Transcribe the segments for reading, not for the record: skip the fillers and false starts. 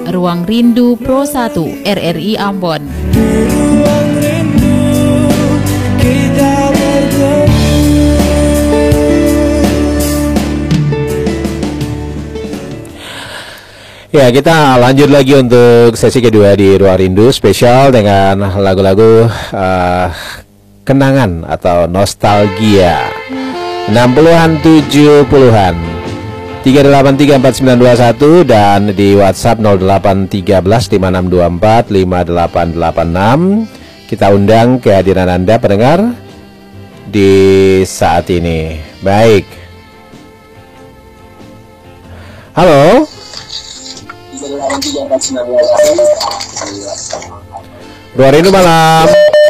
Ruang Rindu Pro 1 RRI Ambon. Ruang rindu kita bertemu. Ya, kita lanjut lagi untuk sesi kedua di Ruang Rindu spesial dengan lagu-lagu kenangan atau nostalgia 60-an 70-an. 3834921 dan di WhatsApp 081356245886. Kita undang kehadiran Anda pendengar di saat ini. Baik. Halo. Ruang Rindu malam.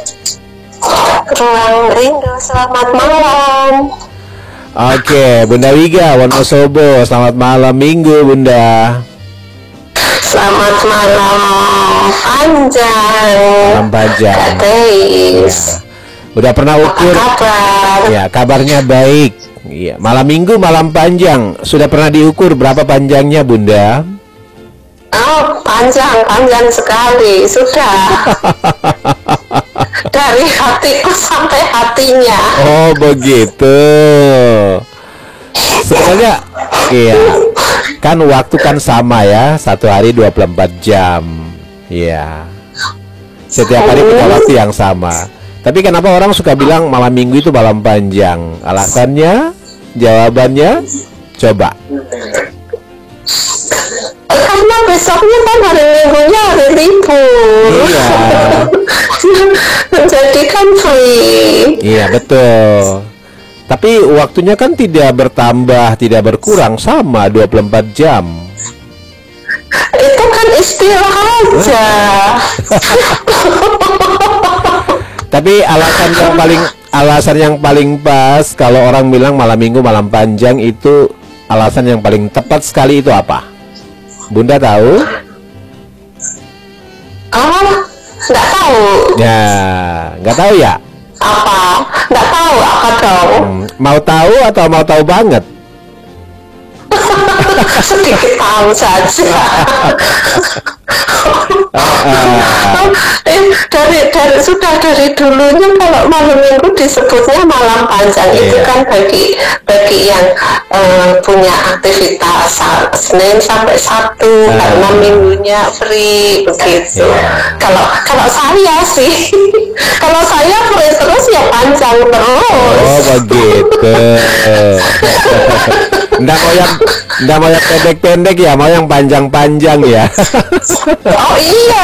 Ruang Rindu, selamat malam. Oke, Bunda Wiga Wonosobo, selamat malam Minggu Bunda. Selamat malam panjang. Malam panjang. Kateis. Udah pernah ukur? Apa kabar? Ya, kabarnya baik. Iya, malam Minggu, malam panjang. Sudah pernah diukur berapa panjangnya Bunda? Oh, panjang sekali, sudah. Dari hatiku sampai hatinya. Oh, begitu. Sebenarnya, iya. Kan waktu kan sama ya, satu hari 24 jam. Iya. Setiap hari punya waktu yang sama. Tapi kenapa orang suka bilang malam Minggu itu malam panjang? Alasannya, jawabannya, coba. Karena besoknya kan hari Minggunya hari libur. Iya. Jadi kan free. Iya, betul. Tapi waktunya kan tidak bertambah, tidak berkurang, sama 24 jam. Itu kan istilah aja. Tapi alasan yang paling pas kalau orang bilang malam Minggu malam panjang itu alasan yang paling tepat sekali itu apa? Bunda tahu? Nggak tahu. Ya, nggak tahu ya? Apa? Nggak tahu apa dong? Mau tahu atau mau tahu banget? Sedikit tahu saja. Dari dulunya kalau malam Minggu disebutnya malam panjang. Itu kan bagi yang punya aktivitas Senin sampai Sabtu karena Minggunya free begitu. Kalau saya sih, kalau saya free terus ya panjang terus. Oh, begitu. Nggak mau yang pendek-pendek ya, mau yang panjang-panjang ya. Oh iya.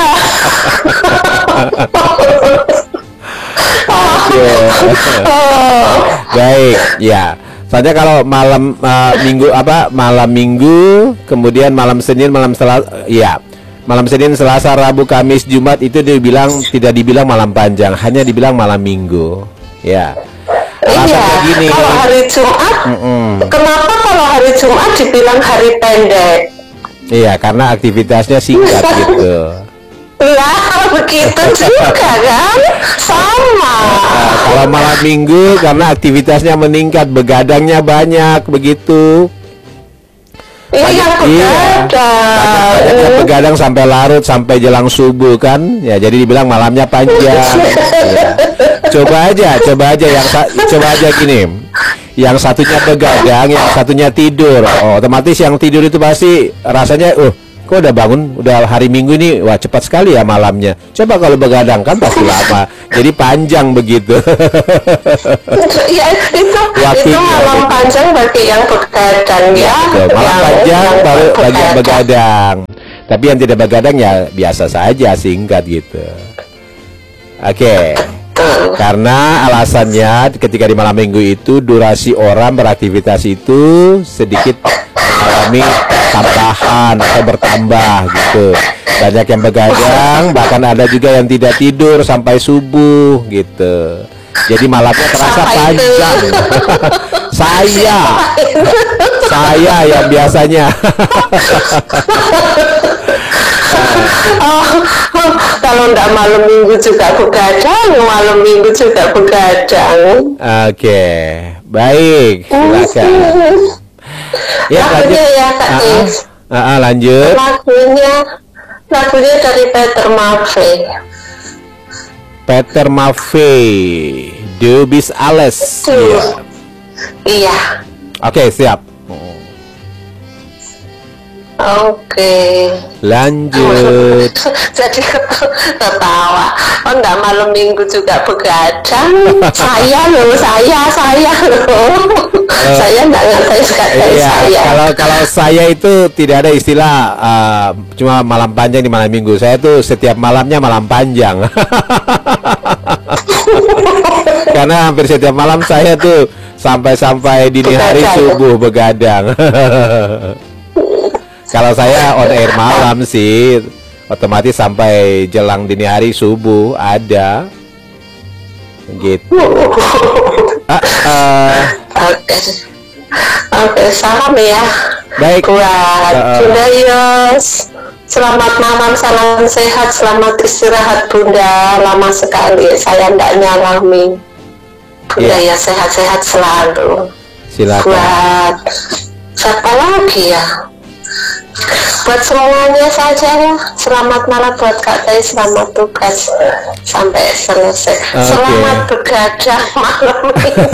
Baik, ya. Soalnya kalau malam malam Minggu, kemudian malam Senin, malam Selasa, ya. Malam Senin, Selasa, Rabu, Kamis, Jumat itu tidak dibilang malam panjang, hanya dibilang malam Minggu. Ya. Alasannya gini. Kalau hari Jumat, kenapa kalau hari Jumat dibilang hari pendek? Iya, karena aktivitasnya singkat gitu. Lah, begitu juga kan? Sama. Kalau malam Minggu karena aktivitasnya meningkat, begadangnya banyak, begitu. Iya, begadang. Begadang sampai larut, sampai jelang subuh kan? Ya, jadi dibilang malamnya panjang. Ya. Coba aja gini. Yang satunya begadang, yang satunya tidur. Oh, otomatis yang tidur itu pasti rasanya, kok udah bangun, udah hari Minggu ini, wah cepat sekali ya malamnya. Coba kalau begadang kan pasti lama, jadi panjang begitu. Ya, itu malam panjang bagi yang begadang ya. Malam panjang baru bagi yang begadang. Tapi yang tidak begadang ya biasa saja, singkat gitu. Oke. Karena alasannya ketika di malam Minggu itu durasi orang beraktivitas itu sedikit mengalami tambahan atau bertambah gitu. Banyak yang begadang, bahkan ada juga yang tidak tidur sampai subuh gitu. Jadi malamnya terasa panjang. Saya yang biasanya. Kalau enggak malam Minggu juga begadang, malam Minggu juga begadang. Oke, baik, silakan. Ya, lanjut. Ya, Kak Tis. Lanjut. Lagunya Lagunya dari Peter Maffay. Peter Maffay, Du bist alles. Iya. Iya. Oke, siap. Oke. Lanjut. Jadi ketawa. Oh, enggak, malam minggu juga begadang. Saya loh. Saya enggak ngatain Iya, saya. kalau saya itu tidak ada istilah cuma malam panjang di malam minggu. Saya tuh setiap malamnya malam panjang. Karena hampir setiap malam saya tuh sampai dini hari subuh begadang. Kalau saya on air malam sih, otomatis sampai jelang dini hari subuh ada. Gitu. Oke, salam ya. Baik. Buat Bunda Yos. Selamat malam, salam sehat, selamat istirahat Bunda. Lama sekali saya tidak nyalami. Bunda ya sehat-sehat selalu. Silakan. Buat siapa lagi ya? Buat semuanya saja ya. Selamat malam buat Kak Teh, selamat tugas sampai selesai. Selamat begadang malam minggu.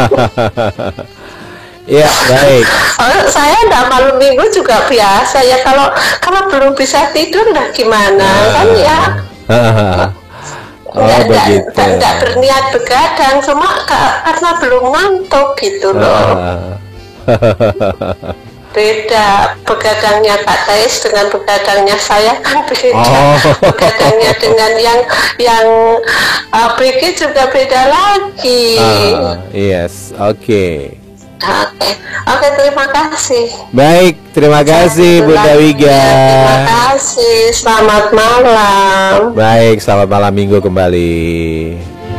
Ya, baik. Saya enggak malam minggu juga biasa ya. Kalau belum bisa tidur lah gimana kan ya. Begitu. Enggak berniat begadang, cuma karena belum ngantuk gitu loh. Beda begadangnya Kak Tais dengan begadangnya saya kan beda. Begadangnya dengan yang ABG juga beda lagi. Yes, oke. Oke, terima kasih. Baik, terima kasih Bunda Wiga. Terima kasih, selamat malam. Baik, selamat malam minggu kembali.